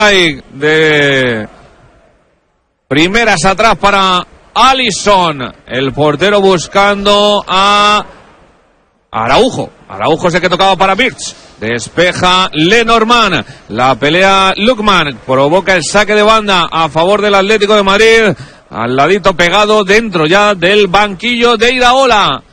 de primeras atrás para Alisson, el portero buscando a Araujo. Araujo es el que tocaba para Birch. Despeja Lenormand. La pelea Lookman. Provoca el saque de banda a favor del Atlético de Madrid. Al ladito pegado dentro ya del banquillo de Iraola.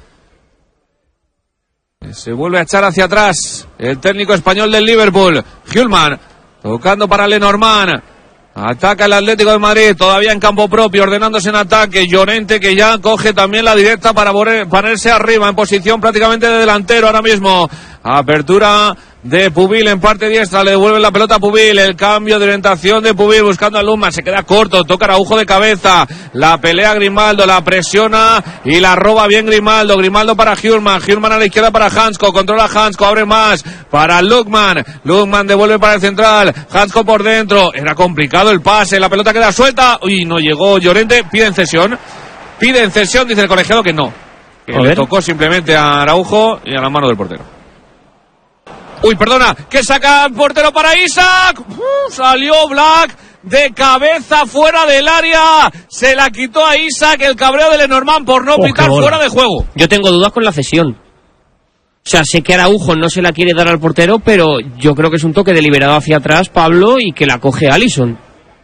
Se vuelve a echar hacia atrás el técnico español del Liverpool. Hjulmand tocando para Lenormand. Ataca el Atlético de Madrid, todavía en campo propio, ordenándose en ataque. Llorente, que ya coge también la directa para ponerse arriba, en posición prácticamente de delantero ahora mismo. Apertura de Pubil en parte diestra, le devuelve la pelota a Pubil, el cambio de orientación de Pubil buscando a Lookman, se queda corto, toca Araujo de cabeza, la pelea Grimaldo, la presiona y la roba bien Grimaldo para Hjulmand a la izquierda para Hansko, controla Hansko, abre más para Lookman devuelve para el central, Hansko por dentro, era complicado el pase, la pelota queda suelta, uy, no llegó Llorente, pide en cesión, dice el colegiado que no, que le tocó simplemente a Araujo y a la mano del portero. Uy, perdona, que saca el portero para Isak. Salió Black de cabeza fuera del área. Se la quitó a Isak, el cabreo de Lenormand por no pitar fuera de juego. Yo tengo dudas con la cesión. O sea, sé que Araujo no se la quiere dar al portero, pero yo creo que es un toque deliberado hacia atrás, Pablo, y que la coge Alisson.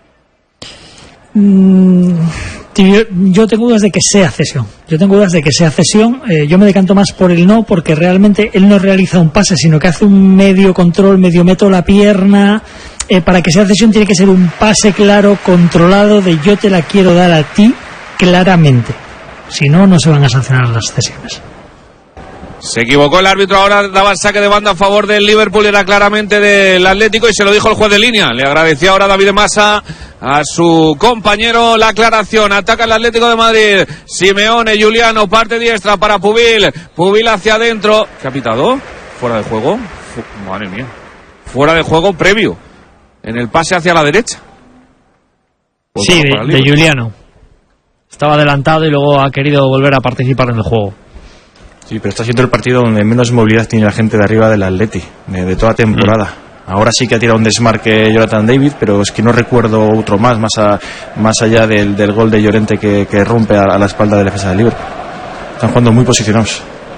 Yo tengo dudas de que sea cesión. Yo me decanto más por el no, porque realmente él no realiza un pase, sino que hace un medio control, medio meto la pierna. Para que sea cesión tiene que ser un pase claro, controlado, de yo te la quiero dar a ti claramente. Si no, no se van a sancionar las cesiones. Se equivocó el árbitro, ahora daba el saque de banda a favor del Liverpool, era claramente del Atlético y se lo dijo el juez de línea. Le agradeció ahora David Massa a su compañero la aclaración. Ataca el Atlético de Madrid, Simeone, Juliano, parte diestra para Pubil hacia adentro. ¿Qué ha pitado? ¿Fuera de juego? Madre mía. Fuera de juego previo, en el pase hacia la derecha. Pues sí, de Juliano. Estaba adelantado y luego ha querido volver a participar en el juego. Sí, pero está siendo el partido donde menos movilidad tiene la gente de arriba del Atleti, de toda temporada. Ahora sí que ha tirado un desmarque Jonathan David, pero es que no recuerdo otro más allá del gol de Llorente que rompe a la espalda de la defensa del Liverpool. Están jugando muy posicionados.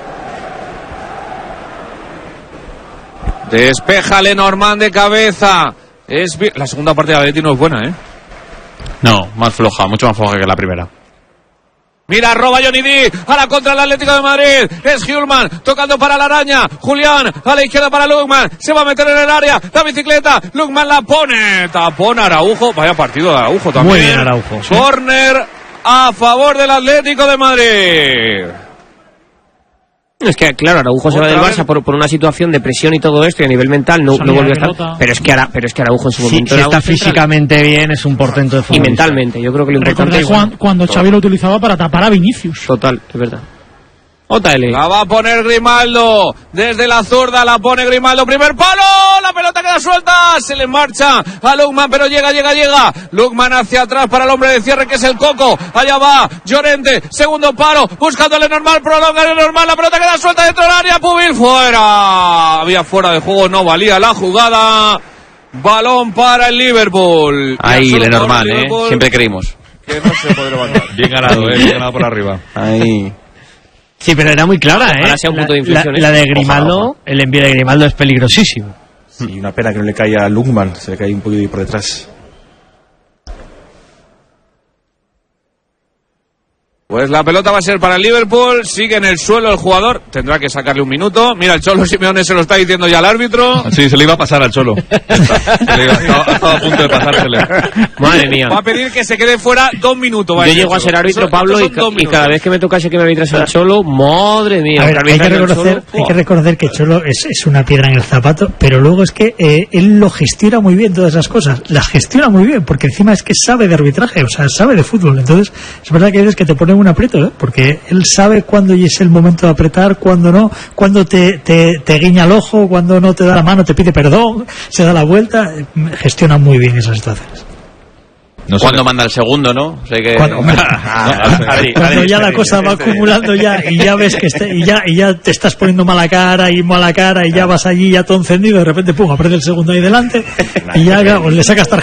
Despeja Lenormand de cabeza. La segunda parte de Atleti no es buena, ¿eh? No, más floja, mucho más floja que la primera. Mira, roba Johnny D a la contra del Atlético de Madrid. Es Hjulmand tocando para la araña. Julián a la izquierda para Lookman. Se va a meter en el área. La bicicleta. Lookman la pone. Tapón Araujo. Vaya partido de Araujo también. Muy bien Araujo. Córner a favor del Atlético de Madrid. Es que, claro, Araujo se va del Barça por una situación de presión y todo esto, y a nivel mental no volvió a estar. Pero es que Araujo en su momento si está físicamente bien, es un portento de fútbol. Y mentalmente, yo creo que lo importante es cuando Xavi lo utilizaba para tapar a Vinicius. Total, es verdad. La va a poner Grimaldo. Desde la zurda la pone Grimaldo. Primer palo. La pelota queda suelta. Se le marcha a Lookman, pero llega. Lookman hacia atrás para el hombre de cierre, que es el Coco. Allá va Llorente. Segundo palo. Buscando Lenormand. Prolonga Lenormand. La pelota queda suelta dentro del área. Pubil fuera. Había fuera de juego. No valía la jugada. Balón para el Liverpool. Ahí Lenormand, siempre creímos que no se puede levantar. Bien ganado por arriba. Ahí. Sí, pero era muy clara, un punto de inflexión, la de Grimaldo, el envío de Grimaldo es peligrosísimo. Sí, una pena que no le caiga a Lookman, se le cae un poquito por detrás. Pues la pelota va a ser para el Liverpool. Sigue en el suelo el jugador. Tendrá que sacarle un minuto. Mira, el Cholo Simeone se lo está diciendo ya al árbitro. Sí, se le iba a pasar al Cholo. Estaba a punto de pasársele. Madre mía. Va a pedir que se quede fuera 2 minutos. Yo llego a ser árbitro, Pablo, y cada vez que me tocase que me arbitrase al Cholo, madre mía. A ver, hay que reconocer que Cholo es una piedra en el zapato, pero luego es que él lo gestiona muy bien, todas esas cosas. Las gestiona muy bien, porque encima es que sabe de arbitraje, o sea, sabe de fútbol. Entonces, es verdad que hay veces que te ponen un aprieto, porque él sabe cuándo es el momento de apretar, cuándo no, cuándo te guiña el ojo, cuándo no te da la mano, te pide perdón, se da la vuelta. Gestiona muy bien esas situaciones. No cuando manda el segundo, ¿no? O sea que... Cuando ya la cosa va acumulando ya y ya ves que y ya te estás poniendo mala cara y ya vas allí ya todo encendido, de repente pum, aprende el segundo ahí delante y ya le sacas tarjeta.